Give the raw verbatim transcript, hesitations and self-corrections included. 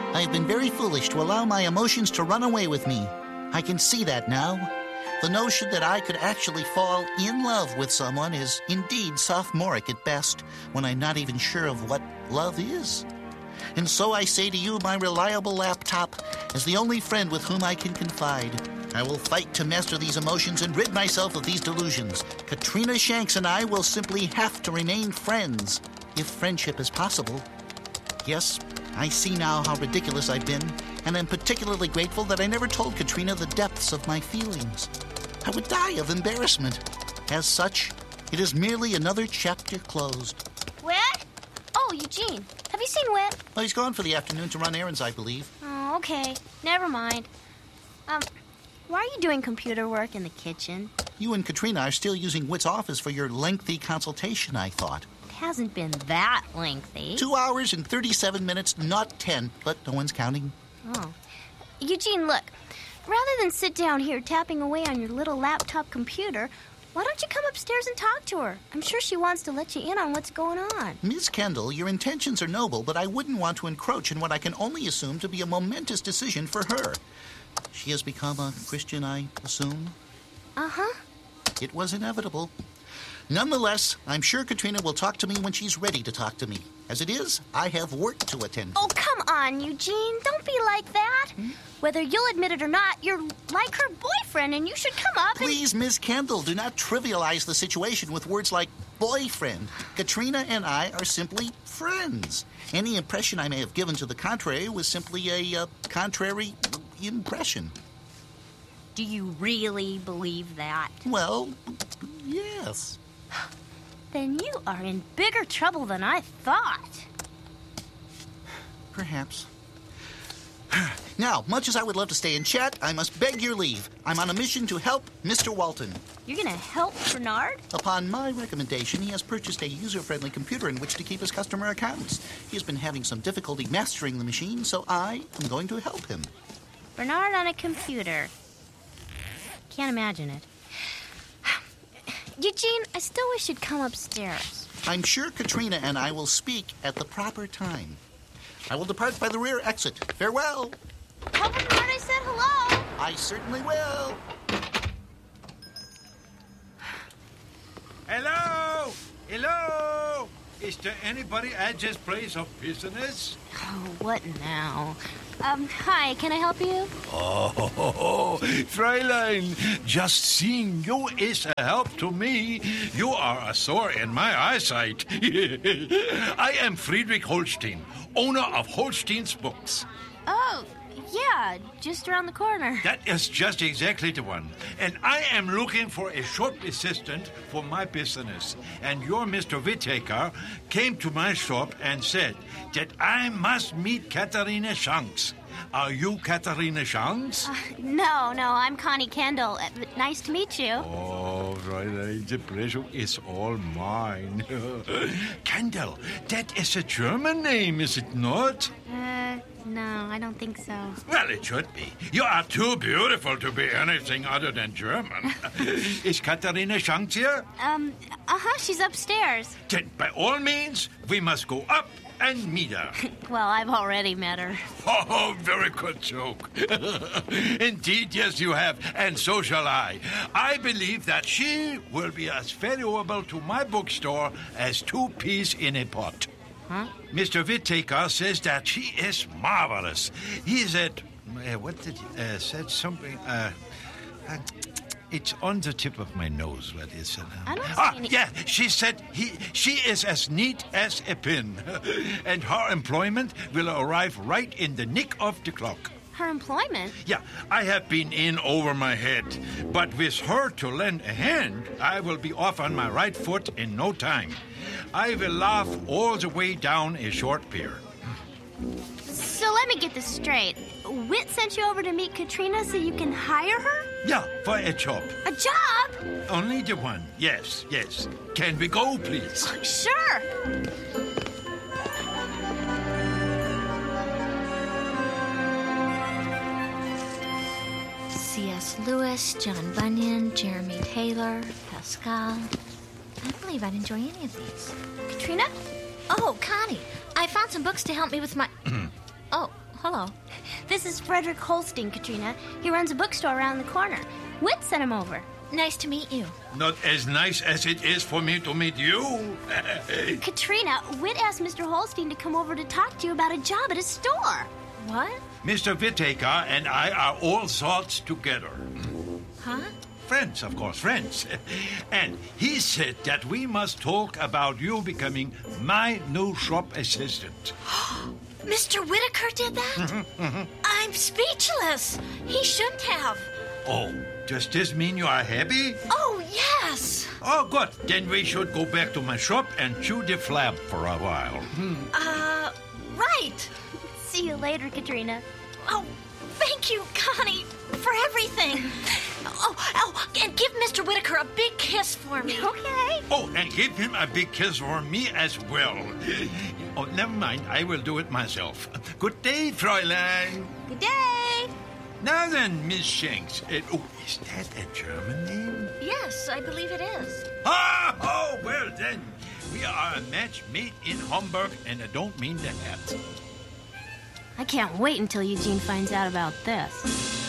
I have been very foolish to allow my emotions to run away with me. I can see that now. The notion that I could actually fall in love with someone is indeed sophomoric at best, when I'm not even sure of what love is. And so I say to you, my reliable laptop, as the only friend with whom I can confide, I will fight to master these emotions and rid myself of these delusions. Katrina Shanks and I will simply have to remain friends, if friendship is possible. Yes, I see now how ridiculous I've been, and I'm particularly grateful that I never told Katrina the depths of my feelings. I would die of embarrassment. As such, it is merely another chapter closed. Whit? Oh, Eugene. Have you seen Whit? Well, he's gone for the afternoon to run errands, I believe. Oh, okay. Never mind. Um, why are you doing computer work in the kitchen? You and Katrina are still using Whit's office for your lengthy consultation, I thought. It hasn't been that lengthy. Two hours and thirty-seven minutes, not ten, but no one's counting. Oh. Eugene, look. Rather than sit down here tapping away on your little laptop computer, why don't you come upstairs and talk to her? I'm sure she wants to let you in on what's going on. Miss Kendall, your intentions are noble, but I wouldn't want to encroach in what I can only assume to be a momentous decision for her. She has become a Christian, I assume? Uh-huh. It was inevitable. Nonetheless, I'm sure Katrina will talk to me when she's ready to talk to me. As it is, I have work to attend to. Oh, come on, Eugene. Don't be like that. Hmm? Whether you'll admit it or not, you're like her boyfriend, and you should come up and... Please, Miss Kendall, do not trivialize the situation with words like boyfriend. Katrina and I are simply friends. Any impression I may have given to the contrary was simply a uh, contrary impression. Do you really believe that? Well, yes. Then you are in bigger trouble than I thought. Perhaps. Now, much as I would love to stay and chat, I must beg your leave. I'm on a mission to help Mister Walton. You're going to help Bernard? Upon my recommendation, he has purchased a user-friendly computer in which to keep his customer accounts. He has been having some difficulty mastering the machine, so I am going to help him. Bernard on a computer. Can't imagine it. Eugene, I still wish you'd come upstairs. I'm sure Katrina and I will speak at the proper time. I will depart by the rear exit. Farewell. Tell Bernard I said hello. I certainly will. Hello! Hello! Is there anybody at this place of business? Oh, what now? Um, hi, can I help you? Oh, Fräulein, just seeing you is a help to me. You are a sore in my eyesight. I am Friedrich Holstein, owner of Holstein's Books. Oh, yeah, just around the corner. That is just exactly the one. And I am looking for a shop assistant for my business. And your Mister Whittaker came to my shop and said that I must meet Katharina Shanks. Are you Katharina Shanks? Uh, no, no, I'm Connie Kendall. Uh, nice to meet you. Oh, Fräulein, the pleasure is all mine. Kendall, that is a German name, is it not? Uh, no, I don't think so. Well, it should be. You are too beautiful to be anything other than German. Is Katharina Shanks here? Um, uh-huh, she's upstairs. Then, by all means, we must go up and meet her. Well, I've already met her. Oh, very good joke. Indeed, yes, you have, and so shall I. I believe that she will be as valuable to my bookstore as two peas in a pot. Huh? Mister Whittaker says that she is marvelous. He said, uh, what did he uh, said something? Uh, uh, It's on the tip of my nose. What is it? I don't see ah, any... yeah. She said he, she is as neat as a pin, and her employment will arrive right in the nick of the clock. Her employment? Yeah, I have been in over my head, but with her to lend a hand, I will be off on my right foot in no time. I will laugh all the way down a short pier. So let me get this straight. Whit sent you over to meet Katrina so you can hire her? Yeah, for a job. A job? Only the one. Yes, yes. Can we go, please? Sure. C S Lewis, John Bunyan, Jeremy Taylor, Pascal. I believe I'd enjoy any of these. Katrina? Oh, Connie, I found some books to help me with my... Oh, hello. This is Frederick Holstein, Katrina. He runs a bookstore around the corner. Whit sent him over. Nice to meet you. Not as nice as it is for me to meet you. Katrina, Whit asked Mister Holstein to come over to talk to you about a job at his store. What? Mister Whittaker and I are all sorts together. Huh? Friends, of course, friends. And he said that we must talk about you becoming my new shop assistant. Mister Whittaker did that? I'm speechless. He shouldn't have. Oh, does this mean you are happy? Oh, yes. Oh, good. Then we should go back to my shop and chew the flap for a while. Uh, right. See you later, Katrina. Oh, thank you, Connie, for everything. Oh, oh, and give Mister Whittaker a big kiss for me. Okay. Oh, and give him a big kiss for me as well. Oh, never mind. I will do it myself. Good day, Fräulein. Good day. Now then, Miss Shanks. Uh, oh, is that a German name? Yes, I believe it is. Ah, oh, well then. We are a match made in Hamburg, and I don't mean the hat. I can't wait until Eugene finds out about this.